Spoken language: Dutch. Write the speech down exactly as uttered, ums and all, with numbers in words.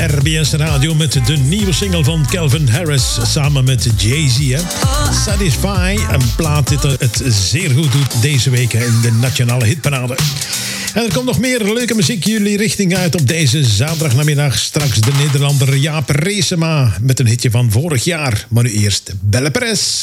R B S Radio met de nieuwe single van Calvin Harris samen met Jay-Z. Hè? Satisfy, een plaat die het zeer goed doet deze week in de nationale hitparade. En er komt nog meer leuke muziek jullie richting uit op deze zaterdagnamiddag. Straks de Nederlander Jaap Reesema met een hitje van vorig jaar. Maar nu eerst Belle Perez.